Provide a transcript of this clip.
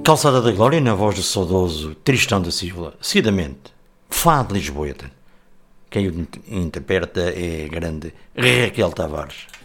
Calçada da Glória, na voz do saudoso Tristão da Silva. Seguidamente, Fado Lisboeta. Quem o interpreta é a grande Raquel Tavares.